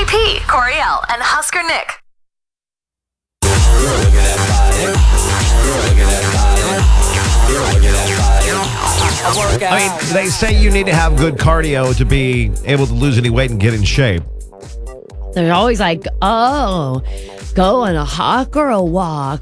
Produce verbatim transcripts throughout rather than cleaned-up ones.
P, Coriel, and Husker Nick. I mean, they say you need to have good cardio to be able to lose any weight and get in shape. They're always like, oh, go on a hike or a walk.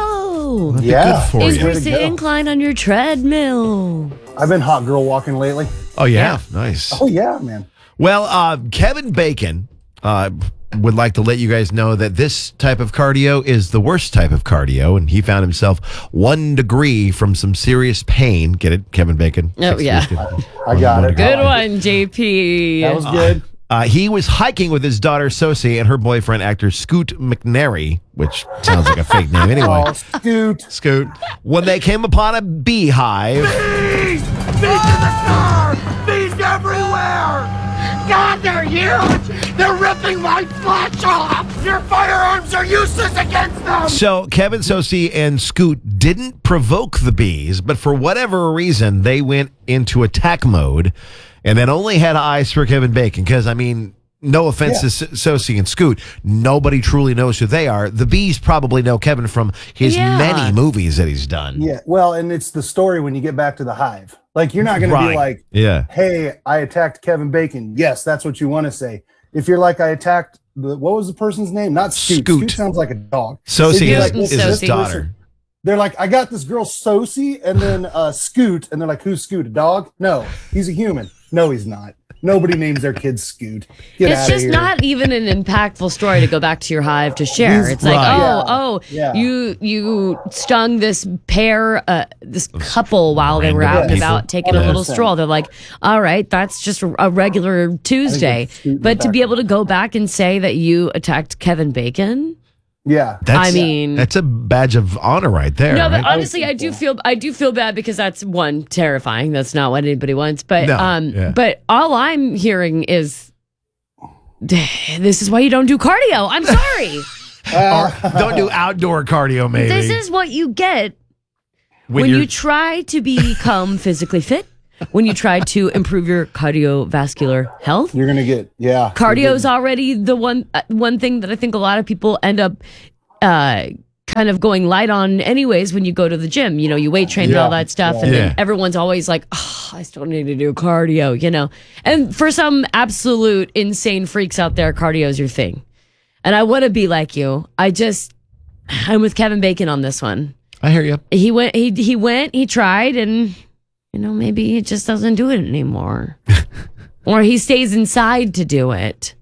Oh, That'd be Yeah. good for you. increase to the go. incline on your treadmill. I've been hot girl walking lately. Oh, yeah. Nice. Oh, yeah, man. Well, uh, Kevin Bacon uh, would like to let you guys know that this type of cardio is the worst type of cardio, and he found himself one degree from some serious pain. Get it, Kevin Bacon? Oh, Six yeah. degrees. I got it. Good one, J P. That was good. Uh, he was hiking with his daughter Sosie and her boyfriend, actor Scoot McNairy, which sounds like a fake name anyway. Oh, Scoot. Scoot. When they came upon a beehive. Bees! Bees in the car! Bees everywhere! God, they're huge! They're ripping my flesh off! Your firearms are useless against them! So Kevin, Sosie, and Scoot didn't provoke the bees, but for whatever reason, they went into attack mode and then only had eyes for Kevin Bacon. Because, I mean, no offense Yeah. to S- Sosie and Scoot, nobody truly knows who they are. The bees probably know Kevin from his Yeah. many movies that he's done. Yeah. Well, and it's the story when you get back to the hive. Like, you're not going to Right. be like, Yeah. hey, I attacked Kevin Bacon. Yes, that's what you want to say. If you're like, I attacked, the, what was the person's name? Not Scoot. Scoot. Scoot sounds like a dog. Sosie They'd be is, like, Scoot is and his Sosie. daughter. They're like, I got this girl Sosie and then uh, Scoot. And they're like, who's Scoot? A dog? No, he's a human. No, he's not. Nobody names their kid Scoot. Get It's outta just here. not even an impactful story to go back to your hive to share. He's- It's like, Right. oh, Yeah. oh, Yeah. you you stung this pair, uh, this couple while they were random out and people. about taking a little one hundred percent. stroll. They're like, all right, that's just a regular Tuesday. it's Scoot in But the to be back. able to go back and say that you attacked Kevin Bacon. Yeah. That's, I mean- that's a badge of honor right there. No, but right? honestly, I do feel I do feel bad because that's one terrifying. That's not what anybody wants. But No, um, yeah. but all I'm hearing is this is why you don't do cardio. I'm sorry. Or don't do outdoor cardio, maybe. This is what you get when, you're- you try to become physically fit. When you try to improve your cardiovascular health. You're going to get, yeah. Cardio is already the one uh, one thing that I think a lot of people end up uh, kind of going light on anyways when you go to the gym. You know, you weight train and all Yeah, that stuff. yeah. And Yeah. then everyone's always like, oh, I still need to do cardio, you know. And for some absolute insane freaks out there, cardio is your thing. And I want to be like you. I just, I'm with Kevin Bacon on this one. I hear you. He went, he, he went, he tried, and, you know, maybe he just doesn't do it anymore. Or he stays inside to do it.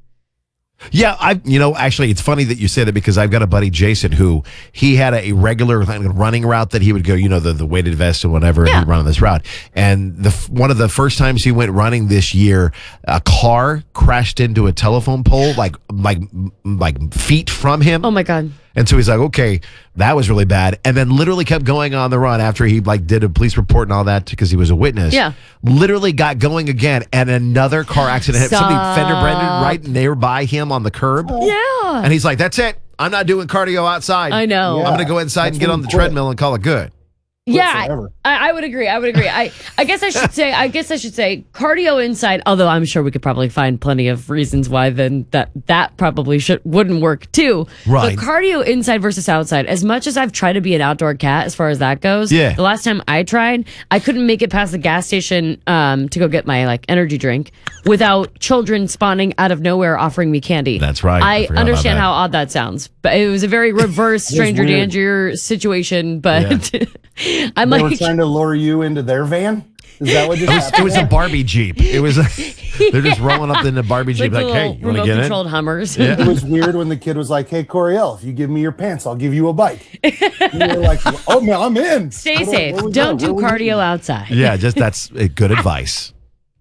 Yeah, I. You know, actually, it's funny that you say that because I've got a buddy, Jason, who he had a, a regular kind of running route that he would go. You know, the, the weighted vest and whatever. Yeah. And he'd run on this route. And the f- one of the first times he went running this year, a car crashed into a telephone pole, like like like feet from him. Oh my God. And so he's like, okay, that was really bad. And then literally kept going on the run after he like did a police report and all that because he was a witness. Yeah. Literally got going again and another car accident hit somebody fender bended right nearby him on the curb. Yeah. And he's like, that's it. I'm not doing cardio outside. I know. I'm going to go inside That's and get when on you the quit. treadmill and call it good. Yeah, forever. I, I would agree. I would agree. I, I guess I should say. I guess I should say cardio inside. Although I'm sure we could probably find plenty of reasons why then that that probably should wouldn't work too. Right. But cardio inside versus outside. As much as I've tried to be an outdoor cat, as far as that goes. Yeah. The last time I tried, I couldn't make it past the gas station um, to go get my like energy drink without children spawning out of nowhere offering me candy. That's right. I I, forgot understand about that. how odd that sounds, but it was a very reverse stranger weird. danger situation. But I'm They were like. trying to lure you into their van? Is that what just happened? It was a Barbie Jeep. It was, a, they're just rolling up in the Barbie Jeep like like, the hey, little you want to remote get in? controlled Hummers. Yeah. It was weird when the kid was like, hey, Coriel, if you give me your pants, I'll give you a bike. And you were like, oh, man, I'm in. Stay What- safe. what we Don't got? do What we cardio doing? outside. Yeah, just that's uh, good advice.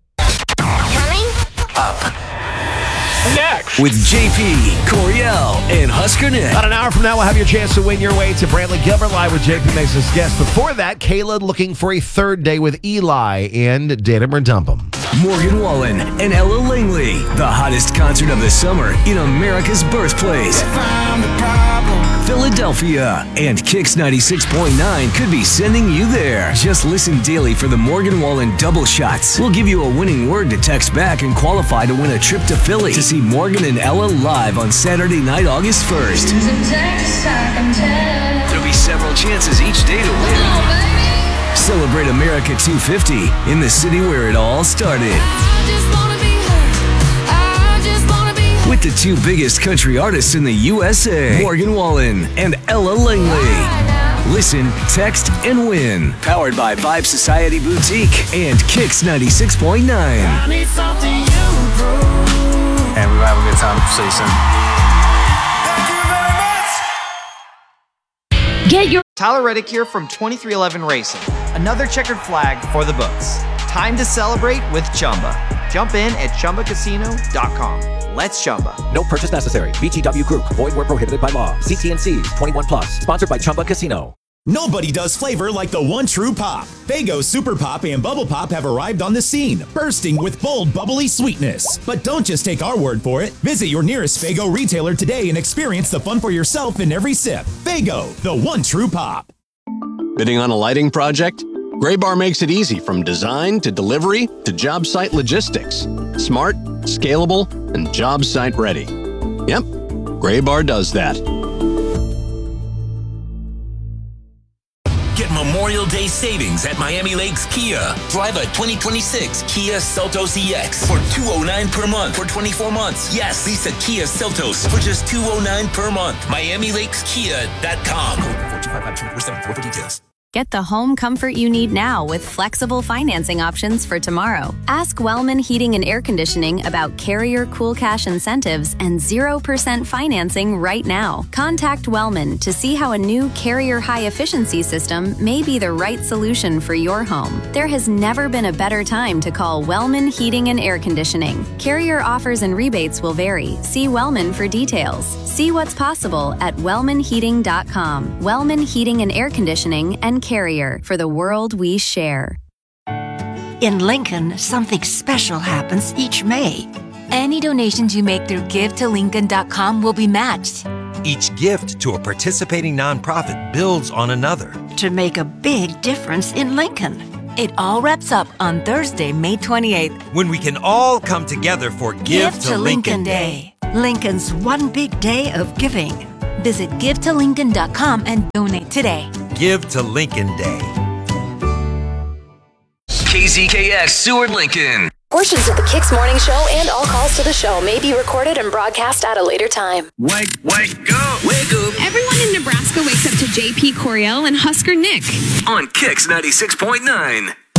Next. With J P, Coriel, and Husker Nick. About an hour from now, we'll have your chance to win your way to Brantley Gilbert Live with J P makes us guest. Before that, Kayla looking for a third day with Eli and Datum or Dump 'em. Morgan Wallen and Ella Langley. The hottest concert of the summer in America's birthplace, Philadelphia. And Kicks ninety-six point nine could be sending you there. Just listen daily for the Morgan Wallen double shots. We'll give you a winning word to text back and qualify to win a trip to Philly to see Morgan and Ella live on Saturday night, August first. There'll be several chances each day to win. Celebrate America two fifty in the city where it all started. With the two biggest country artists in the U S A, Morgan Wallen and Ella Langley. Listen, text, and win. Powered by Vibe Society Boutique and Kicks ninety-six point nine. And we will have a good time. See you soon. Get your Tyler Reddick here from twenty-three eleven Racing. Another checkered flag for the books. Time to celebrate with Chumba. Jump in at Chumba Casino dot com. Let's Chumba. No purchase necessary. V G W Group. Void where prohibited by law. See T N Cs. twenty-one plus. Sponsored by Chumba Casino. Nobody does flavor like the one true pop. Faygo Super Pop and Bubble Pop have arrived on the scene, bursting with bold, bubbly sweetness. But don't just take our word for it. Visit your nearest Faygo retailer today and experience the fun for yourself in every sip. Faygo, the one true pop. Bidding on a lighting project? Graybar makes it easy from design to delivery to job site logistics. Smart, scalable, and job site ready. Yep, Graybar does that. Get Memorial Day savings at Miami Lakes Kia. Drive a twenty twenty-six Kia Seltos E X for two hundred nine dollars per month for twenty-four months. Yes, lease a Kia Seltos for just two hundred nine dollars per month. Miami Lakes Kia dot com. four two five five two four seven four for details. Get the home comfort you need now with flexible financing options for tomorrow. Ask Wellman Heating and Air Conditioning about Carrier Cool Cash incentives and zero percent financing right now. Contact Wellman to see how a new Carrier High Efficiency system may be the right solution for your home. There has never been a better time to call Wellman Heating and Air Conditioning. Carrier offers and rebates will vary. See Wellman for details. See what's possible at wellman heating dot com. Wellman Heating and Air Conditioning and Carrier, for the world we share. In Lincoln, something special happens each May. Any donations you make through give to lincoln dot com will be matched. Each gift to a participating nonprofit builds on another. To make a big difference in Lincoln. It all wraps up on Thursday, May twenty-eighth. When we can all come together for Give, Give to, to Lincoln, Lincoln Day. Day. Lincoln's one big day of giving. Visit give to lincoln dot com and donate today. Give to Lincoln Day. K Z K X Seward Lincoln. Portions of the Kicks Morning Show and all calls to the show may be recorded and broadcast at a later time. Wake, wake up, wake up. Everyone in Nebraska wakes up to J P Coriel and Husker Nick On Kicks ninety-six point nine.